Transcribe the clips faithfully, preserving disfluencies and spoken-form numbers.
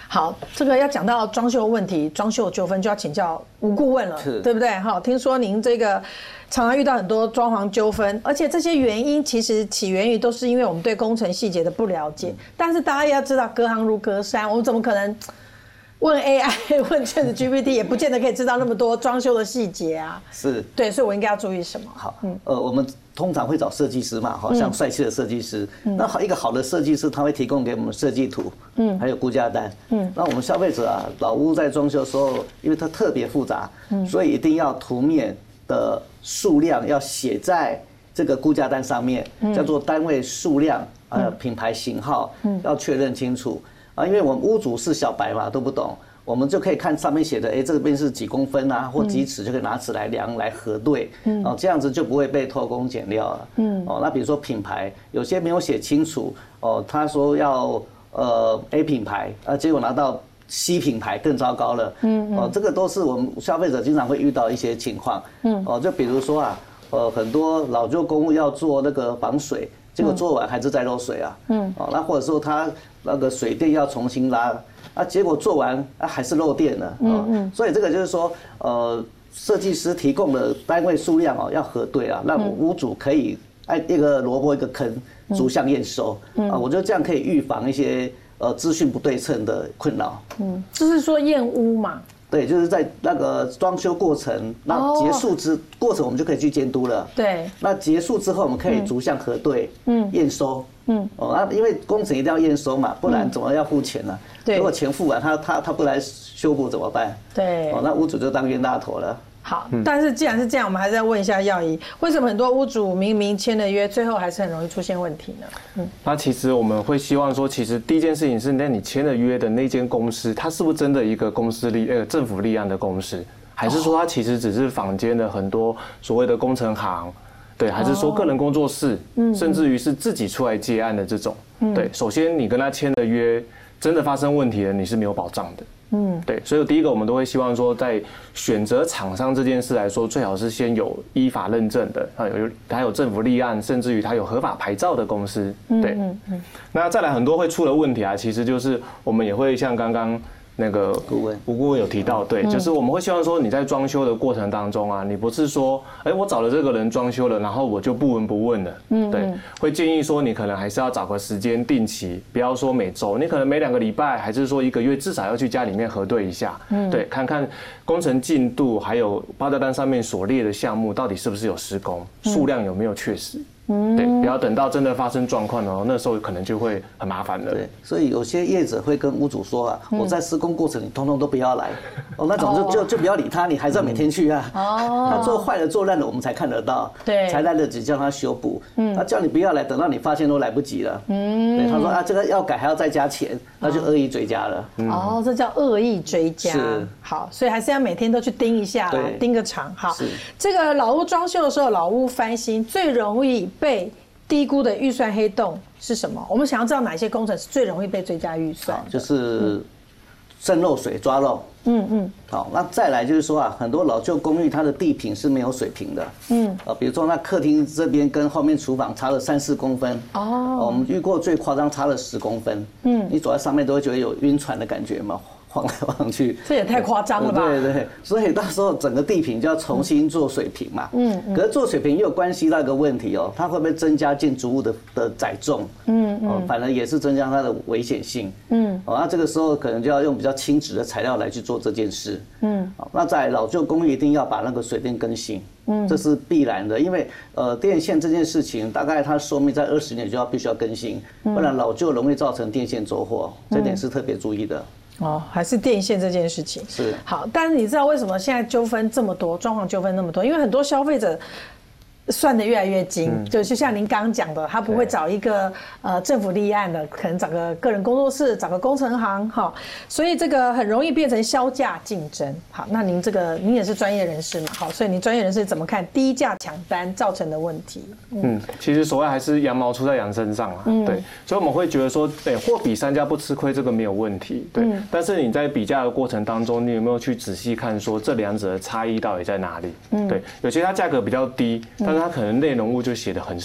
好，这个要讲到装修问题、装修纠纷，就要请教吴顾问了，对不对？哈，听说您这个常常遇到很多装潢纠纷，而且这些原因其实起源于都是因为我们对工程细节的不了解。但是大家要知道，隔行如隔山，我们怎么可能问 A I、问 ChatGPT 也不见得可以知道那么多装修的细节啊？是，对，所以我应该要注意什么？ 好，嗯，呃，我们通常会找设计师嘛，好像帅气的设计师。嗯、那好，一个好的设计师他会提供给我们设计图，嗯，还有估价单，嗯。那我们消费者啊，老屋在装修的时候，因为它特别复杂，嗯，所以一定要图面的数量要写在这个估价单上面，嗯、叫做单位数量，呃，品牌型号，嗯，要确认清楚啊，因为我们屋主是小白嘛，都不懂。我们就可以看上面写的，哎，这边是几公分啊，或几尺，就可以拿尺来量来核对，嗯，哦，这样子就不会被偷工减料了，嗯，哦，那比如说品牌，有些没有写清楚，哦，他说要呃 A 品牌，啊，结果拿到 C 品牌更糟糕了，嗯，哦，这个都是我们消费者经常会遇到一些情况，嗯，哦，就比如说啊，呃，很多老旧公寓要做那个防水，结果做完还是在漏水啊，嗯，哦，那或者说他那个水电要重新拉。啊，结果做完啊还是漏电了，嗯嗯，所以这个就是说，呃，设计师提供的单位数量哦要核对啊，让屋主可以按一个萝卜一个坑，逐项验收，啊，我觉得这样可以预防一些呃资讯不对称的困扰。 嗯，就是说验屋嘛。 对，就是在那个装修过程，那结束之过程我们就可以去监督了。对，那结束之后我们可以逐项核对，嗯，验收。嗯，哦，那因为工程一定要验收嘛，不然怎么要付钱呢？对，如果钱付完，他他他不来修补怎么办？对，哦，那屋主就当冤大头了。 好，但是既然是这样，我们还是要问一下耀仪，为什么很多屋主明明签了约，最后还是很容易出现问题呢？ 嗯，那其实我们会希望说，其实第一件事情是，那你签了约的那间公司，它是不是真的一个公司立呃政府立案的公司，还是说它其实只是坊间的很多所谓的工程行？对，还是说个人工作室，嗯，甚至于是自己出来接案的这种，嗯，对，首先你跟他签的约，真的发生问题了，你是没有保障的，嗯，对，所以第一个我们都会希望说，在选择厂商这件事来说，最好是先有依法认证的，啊，有还有政府立案，甚至于他有合法牌照的公司，对，嗯嗯，那再来很多会出的问题啊，其实就是我们也会像刚刚。那个顾问，吴顾问有提到，对，就是我们会希望说你在装修的过程当中啊，你不是说，哎，我找了这个人装修了，然后我就不闻不问了，嗯，对，会建议说你可能还是要找个时间定期，不要说每周，你可能每两个礼拜，还是说一个月，至少要去家里面核对一下，嗯，对，看看工程进度，还有报价单上面所列的项目到底是不是有施工，数量有没有确实。嗯，对，不要等到真的发生状况哦，那时候可能就会很麻烦了。 对，所以有些业者会跟屋主说啊，我在施工过程你通通都不要来，哦，那种就就就不要理他，你还是要每天去啊。哦，他做坏了做烂了我们才看得到，对，才来得及叫他修补。嗯，他叫你不要来，等到你发现都来不及了。嗯，对，他说啊这个要改还要再加钱，那就恶意追加了。 哦，这叫恶意追加。是，好，所以还是要每天都去盯一下啦，盯个场。好，这个老屋装修的时候，老屋翻新最容易被低估的预算黑洞是什么？我们想要知道哪些工程是最容易被追加预算？ 就是渗漏水、抓漏。嗯嗯。好，那再来就是说啊，很多老旧公寓它的地坪是没有水平的。嗯。啊，比如说那客厅这边跟后面厨房差了三四公分。哦。我们遇过最夸张差了十公分。嗯。你走在上面都会觉得有晕船的感觉嘛。晃来晃去， 这也太夸张了吧？ 对对，所以到时候整个地坪就要重新做水平嘛。嗯，可是做水平也有关系到一个问题哦，它会不会增加建筑物的的载重？嗯嗯，反而也是增加它的危险性。嗯，哦，那这个时候可能就要用比较轻质的材料来去做这件事。嗯，那在老旧公寓一定要把那个水电更新。嗯，这是必然的，因为呃电线这件事情大概它寿命在二十年就要必须要更新，不然老旧容易造成电线走火，这点是特别注意的。 哦，还是电线这件事情是好，但是你知道为什么现在纠纷这么多，装潢纠纷那么多？因为很多消费者算得越来越精，嗯、就就像您刚刚讲的，他不会找一个呃政府立案的，可能找个个人工作室，找个工程行，哈，所以这个很容易变成销价竞争。好，那您这个您也是专业人士嘛，好，所以您专业人士怎么看低价抢单造成的问题？ 嗯，嗯其实所谓还是羊毛出在羊身上啊，嗯、对，所以我们会觉得说，对，货比三家不吃亏，这个没有问题，对，嗯、但是你在比价的过程当中，你有没有去仔细看说这两者的差异到底在哪里？嗯，对，有些它价格比较低，但它可能内容物就写得很少，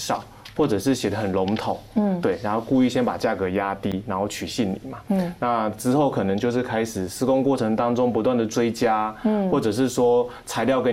或者是写得很笼统，嗯，对，然后故意先把价格压低，然后取信你嘛，嗯，那之后可能就是开始施工过程当中不断的追加，嗯，或者是说材料给